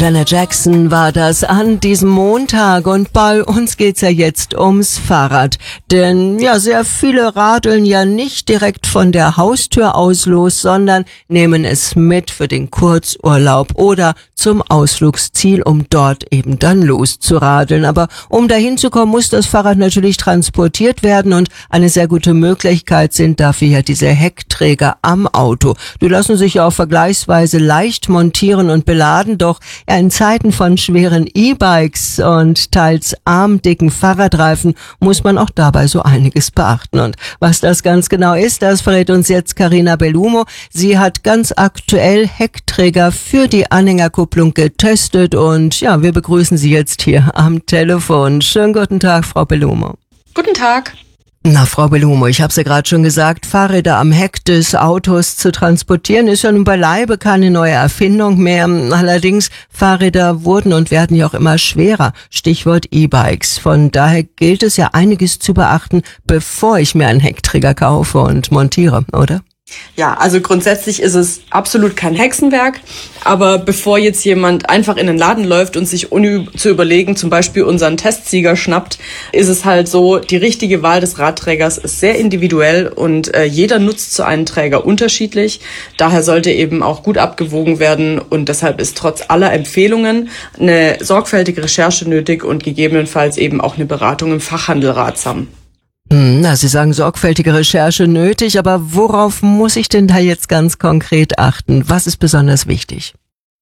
Janet Jackson war das an diesem Montag und bei uns geht's ja jetzt ums Fahrrad. Denn ja, sehr viele radeln ja nicht direkt von der Haustür aus los, sondern nehmen es mit für den Kurzurlaub oder zum Ausflugsziel, um dort eben dann loszuradeln. Aber um dahin zu kommen, muss das Fahrrad natürlich transportiert werden und eine sehr gute Möglichkeit sind dafür ja diese Heckträger am Auto. Die lassen sich ja auch vergleichsweise leicht montieren und beladen, doch in Zeiten von schweren E-Bikes und teils armdicken Fahrradreifen muss man auch dabei so einiges beachten. Und was das ganz genau ist, das verrät uns jetzt Carina Bellumo. Sie hat ganz aktuell Heckträger für die Anhängerkupplung getestet und ja, wir begrüßen Sie jetzt hier am Telefon. Schönen guten Tag, Frau Bellumo. Guten Tag. Na, Frau Bellumo, ich habe es ja gerade schon gesagt, Fahrräder am Heck des Autos zu transportieren ist ja nun beileibe keine neue Erfindung mehr. Allerdings, Fahrräder wurden und werden ja auch immer schwerer. Stichwort E-Bikes. Von daher gilt es ja einiges zu beachten, bevor ich mir einen Heckträger kaufe und montiere, oder? Ja, also grundsätzlich ist es absolut kein Hexenwerk, aber bevor jetzt jemand einfach in den Laden läuft und sich ohne zu überlegen zum Beispiel unseren Testsieger schnappt, ist es halt so, die richtige Wahl des Radträgers ist sehr individuell und jeder nutzt so einen Träger unterschiedlich. Daher sollte eben auch gut abgewogen werden und deshalb ist trotz aller Empfehlungen eine sorgfältige Recherche nötig und gegebenenfalls eben auch eine Beratung im Fachhandel ratsam. Na, Sie sagen sorgfältige Recherche nötig, aber worauf muss ich denn da jetzt ganz konkret achten? Was ist besonders wichtig?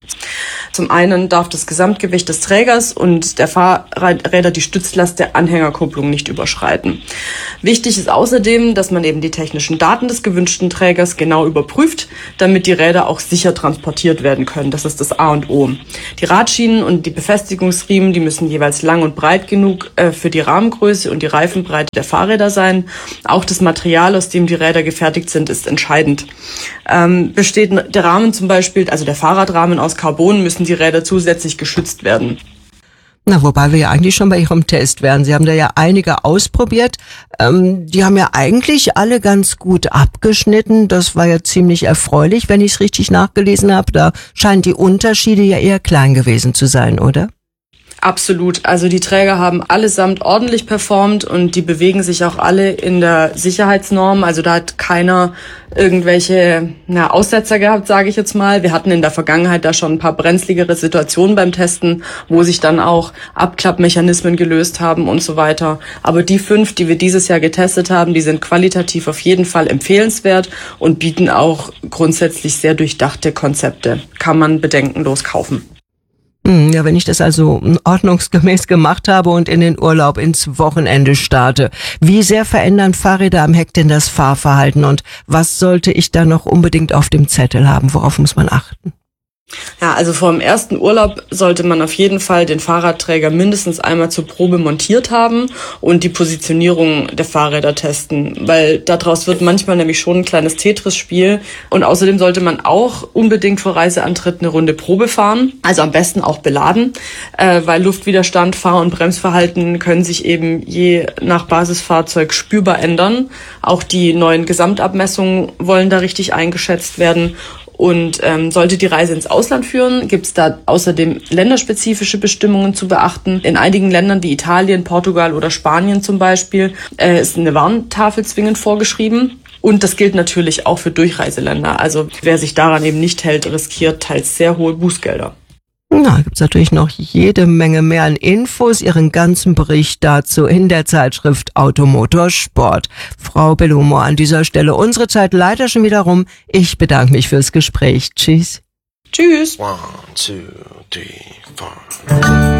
Zum einen darf das Gesamtgewicht des Trägers und der Fahrräder die Stützlast der Anhängerkupplung nicht überschreiten. Wichtig ist außerdem, dass man eben die technischen Daten des gewünschten Trägers genau überprüft, damit die Räder auch sicher transportiert werden können. Das ist das A und O. Die Radschienen und die Befestigungsriemen, die müssen jeweils lang und breit genug für die Rahmengröße und die Reifenbreite der Fahrräder sein. Auch das Material, aus dem die Räder gefertigt sind, ist entscheidend. Besteht der Rahmen zum Beispiel, also der Fahrradrahmen aus Carbon, müssen die Räder zusätzlich geschützt werden. Na, wobei wir ja eigentlich schon bei Ihrem Test wären. Sie haben da ja einige ausprobiert. Die haben ja eigentlich alle ganz gut abgeschnitten. Das war ja ziemlich erfreulich, wenn ich es richtig nachgelesen habe. Da scheinen die Unterschiede ja eher klein gewesen zu sein, oder? Absolut. Also die Träger haben allesamt ordentlich performt und die bewegen sich auch alle in der Sicherheitsnorm. Also da hat keiner irgendwelche Aussetzer gehabt, sage ich jetzt mal. Wir hatten in der Vergangenheit da schon ein paar brenzligere Situationen beim Testen, wo sich dann auch Abklappmechanismen gelöst haben und so weiter. Aber die 5, die wir dieses Jahr getestet haben, die sind qualitativ auf jeden Fall empfehlenswert und bieten auch grundsätzlich sehr durchdachte Konzepte. Kann man bedenkenlos kaufen. Ja, wenn ich das also ordnungsgemäß gemacht habe und in den Urlaub ins Wochenende starte, wie sehr verändern Fahrräder am Heck denn das Fahrverhalten und was sollte ich da noch unbedingt auf dem Zettel haben? Worauf muss man achten? Ja, also vor dem ersten Urlaub sollte man auf jeden Fall den Fahrradträger mindestens einmal zur Probe montiert haben und die Positionierung der Fahrräder testen, weil daraus wird manchmal nämlich schon ein kleines Tetris-Spiel und außerdem sollte man auch unbedingt vor Reiseantritt eine Runde Probe fahren, also am besten auch beladen, weil Luftwiderstand, Fahr- und Bremsverhalten können sich eben je nach Basisfahrzeug spürbar ändern. Auch die neuen Gesamtabmessungen wollen da richtig eingeschätzt werden. Und sollte die Reise ins Ausland führen, gibt es da außerdem länderspezifische Bestimmungen zu beachten. In einigen Ländern wie Italien, Portugal oder Spanien zum Beispiel ist eine Warntafel zwingend vorgeschrieben. Und das gilt natürlich auch für Durchreiseländer. Also wer sich daran eben nicht hält, riskiert teils sehr hohe Bußgelder. Na, gibt's natürlich noch jede Menge mehr an Infos, Ihren ganzen Bericht dazu in der Zeitschrift Automotor Sport. Frau Bellumo, an dieser Stelle unsere Zeit leider schon wieder rum. Ich bedanke mich fürs Gespräch. Tschüss. Tschüss. 1, 2, 3, 4